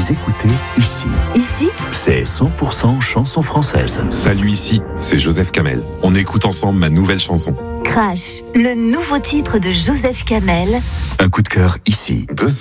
Vous écoutez Ici. Ici, C'est 100% chanson française. Salut, ici, c'est Joseph Kamel. On écoute ensemble ma nouvelle chanson. Crash, le nouveau titre de Joseph Kamel. Un coup de cœur ici.